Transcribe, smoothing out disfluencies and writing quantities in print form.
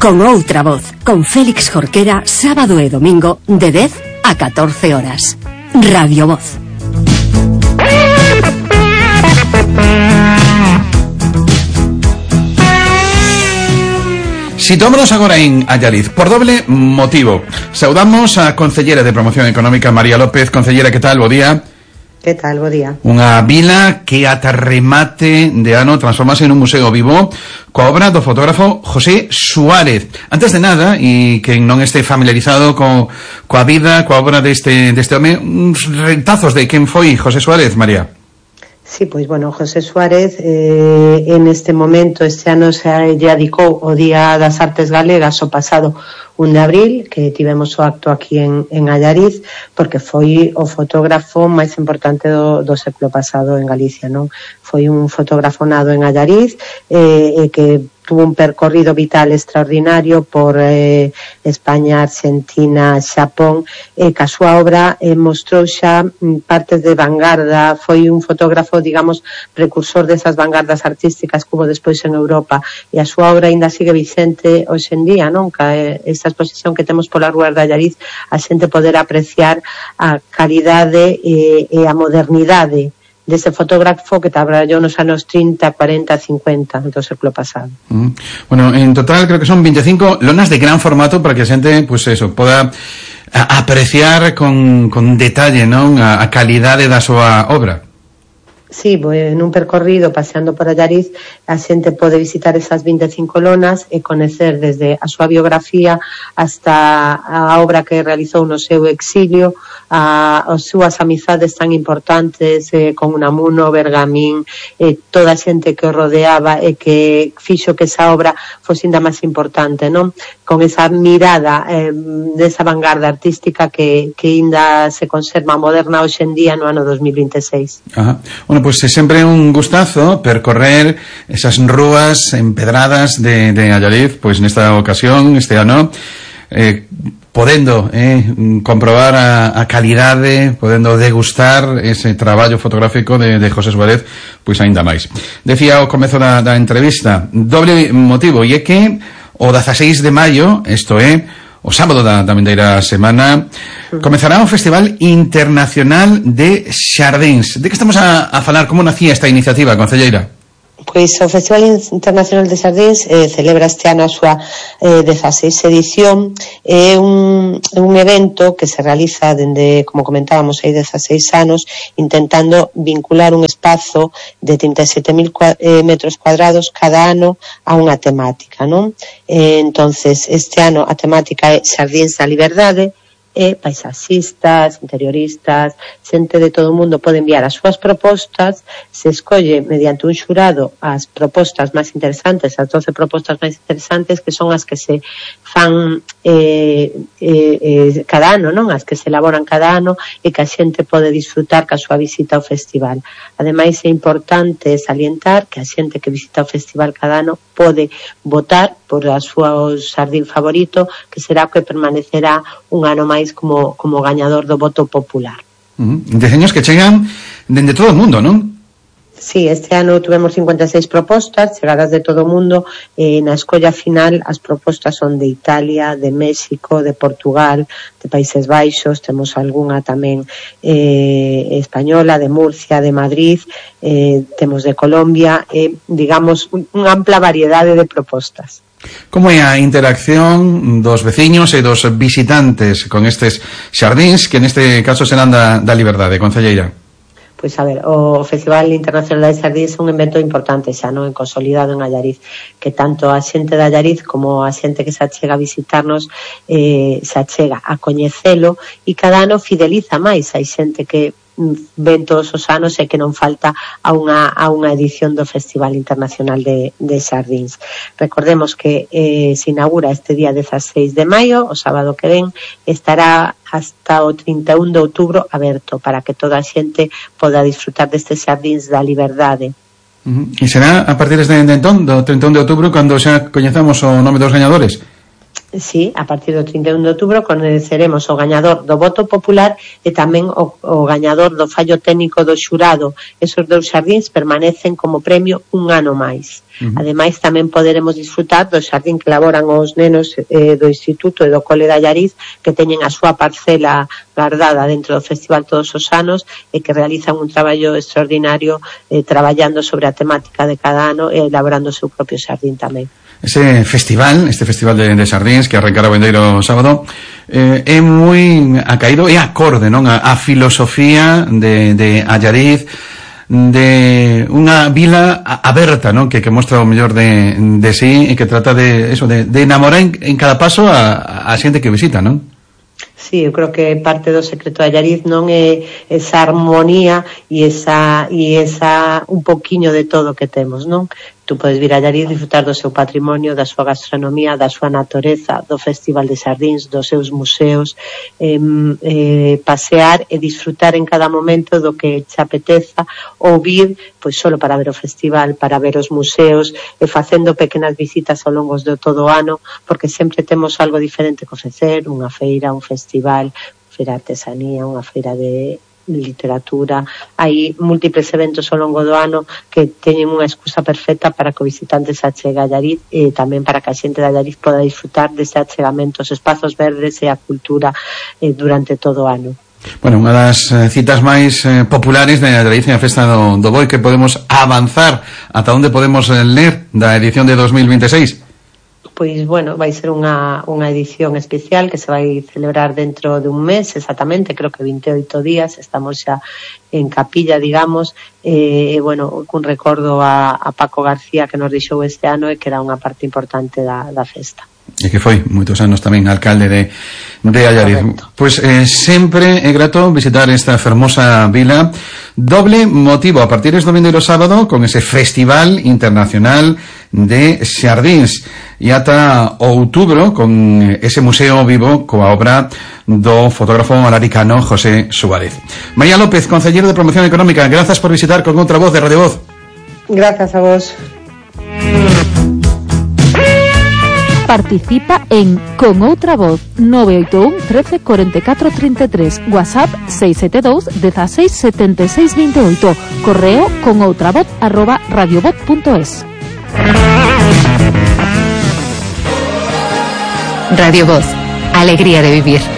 con outra voz, con Félix Jorquera, sábado e domingo de 10 a 14 horas. Radio Voz. Situámonos agora en Allariz por doble motivo. Saudamos a Concellera de Promoción Económica, María López. Concellera, que tal? Bo día. Que tal? Bo día. Unha vila que ata remate de ano transformase nun museo vivo coa obra do fotógrafo José Suárez. Antes de nada, e quen non este familiarizado coa vida, coa obra deste home, uns retazos de quen foi José Suárez, María. Sí, pois, bueno, José Suárez en este momento, este ano se dedicou o Día das Artes Galegas o pasado 1 de abril, que tivemos o acto aquí en Allariz, porque foi o fotógrafo máis importante do século pasado en Galicia, non? Foi un fotógrafo nado en Allariz, que tuvo un percorrido vital extraordinario por España, Argentina, Xapón, que a súa obra mostrou xa partes de vanguarda. Foi un fotógrafo, digamos, precursor desas vanguardas artísticas que hubo despois en Europa, e a súa obra ainda sigue vicente hoxe en día, non? Esta exposición que temos pola Rúa de Allariz, a xente poder apreciar a calidade e a modernidade dese fotógrafo que traballou nos anos 30, 40, 50 do século pasado. Bueno, en total creo que son 25 lonas de gran formato para que a xente, pues eso, poda apreciar con detalle, non, a calidade da súa obra. Sí, en un percorrido paseando por Allariz a xente pode visitar esas 25 lonas e conocer desde a súa biografía hasta a obra que realizou no seu exilio, as súas amizades tan importantes con Unamuno, Bergamín, toda a xente que o rodeaba e que fixo que esa obra fose ainda máis importante, non? Con esa mirada desa vanguarda artística que ainda se conserva moderna hoxe en día no ano 2026. Ajá. Bueno, pues é sempre un gustazo percorrer esas rúas empedradas de Allariz, pues nesta ocasión, este ano, podendo comprobar a calidade, podendo degustar ese traballo fotográfico de José Suárez, pois aínda máis. Decía ao comezo da entrevista, doble motivo, e é que o 16 de maio, isto é, o sábado da vindeira semana, comezará o Festival Internacional de Xardíns. De que estamos a falar? Como nacía esta iniciativa, concelleira? Pois o Festival Internacional de Xardíns celebra este ano a súa 16 edición. É un evento que se realiza dende, como comentábamos, hai 16 anos, intentando vincular un espazo de 37.000 metros cuadrados cada ano a unha temática, non? Entonces, este ano a temática é Xardíns da Liberdade, e paisaxistas, interioristas, xente de todo o mundo pode enviar as súas propostas, se escolle mediante un xurado as propostas máis interesantes, as 12 propostas máis interesantes, que son as que se fan cada ano, non? As que se elaboran cada ano e que a xente pode disfrutar ca súa visita ao festival. Ademais, é importante salientar que a xente que visita o festival cada ano pode votar por a súa xardín favorito, que será o que permanecerá un ano máis como gañador do voto popular. Deseños que chegan dende todo o mundo, non? Sí, este ano tuvemos 56 propostas chegadas de todo o mundo, na escolla final as propostas son de Italia, de México, de Portugal, de Países Baixos, temos algunha tamén española, de Murcia, de Madrid, temos de Colombia, digamos, unha ampla variedade de propostas. Como é a interacción dos veciños e dos visitantes con estes xardíns, que neste caso serán da Liberdade, concelleira? Pois a ver, o Festival Internacional de Xardíns é un evento importante xa, non? Consolidado en Allariz, que tanto a xente de Allariz como a xente que se achega a visitarnos se achega a coñecelo, e cada ano fideliza máis. Hai xente que ven todos os anos e que non falta a unha edición do Festival Internacional de Xardíns. Recordemos que se inaugura este día 16 de maio, o sábado que ven, estará hasta o 31 de outubro aberto para que toda a xente poda disfrutar destes xardíns da liberdade. E será a partir de entón, do 31 de outubro, cando xa coñezamos o nome dos gañadores? Sí, a partir do 31 de outubro conoceremos o gañador do voto popular e tamén o gañador do fallo técnico do xurado. Esos dous xardíns permanecen como premio un ano máis. Ademais, tamén poderemos disfrutar do xardín que elaboran os nenos do Instituto e do Cole de Allariz, que teñen a súa parcela guardada dentro do festival todos os anos e que realizan un traballo extraordinario traballando sobre a temática de cada ano e elaborando o seu propio xardín tamén. Este festival de xardíns que arrancará o vindeiro sábado é moi acaído e acorde, non, a filosofía de Allariz, de unha vila aberta, non, que mostra o mellor de sí e que trata de enamorar en cada paso a xente que visita, non? Sí, eu creo que parte do secreto de Allariz non é esa armonía e esa un poquiño de todo que temos, non? Tú podes vir a Allariz, disfrutar do seu patrimonio, da súa gastronomía, da súa natureza, do Festival de Xardíns, dos seus museos, pasear e disfrutar en cada momento do que te apeteza, ou vir, pois solo para ver o festival, para ver os museos, e facendo pequenas visitas ao longo de todo o ano, porque sempre temos algo diferente que ofrecer, unha feira, un festival, feira de artesanía, unha feira de literatura. Hai múltiples eventos ao longo do ano que teñen unha excusa perfecta para que o visitante se achegue a Allariz e tamén para que a xente de Allariz poda disfrutar dese achegamento aos espazos verdes e a cultura durante todo o ano. Bueno, unha das citas máis populares de Allariz é a Festa do Boi, que podemos avanzar ata onde podemos ler da edición de 2026. Pois, bueno, vai ser unha edición especial que se vai celebrar dentro de un mes, exactamente, creo que 28 días, estamos xa en capilla, digamos, e, bueno, cun recordo a Paco García que nos deixou este ano e que era unha parte importante da festa. E que foi moitos anos tamén alcalde de Allariz. Pois sempre é grato visitar esta fermosa vila. Doble motivo a partir do vindeiro sábado con ese Festival Internacional de Xardíns e ata outubro con ese museo vivo coa obra do fotógrafo alaricano José Suárez. María López, concelleiro de Promoción Económica, grazas por visitar Con Outra Voz de Radio Voz. Grazas a vos. Participa en Con Outra Voz 981 13 44 33, WhatsApp 672 16 76 28, correo conoutravoz@radiovoz.es. Radio Voz, alegría de vivir.